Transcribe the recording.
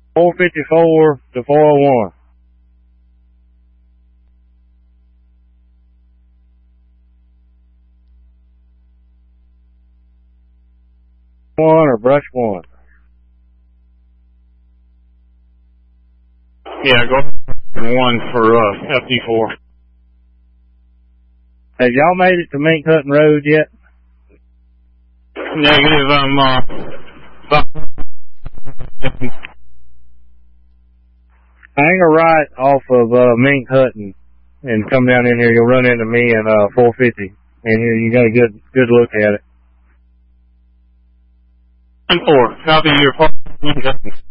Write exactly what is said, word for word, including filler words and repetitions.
four fifty-four to four oh one. One or brush one. Yeah, go one for uh, F D four. Have y'all made it to Mink Hutton Road yet? Negative, um, uh, hang a right off of uh, Mink Hutton and come down in here. You'll run into me in uh, four fifty, and you, you got a good good look at it. And four. Copy your four.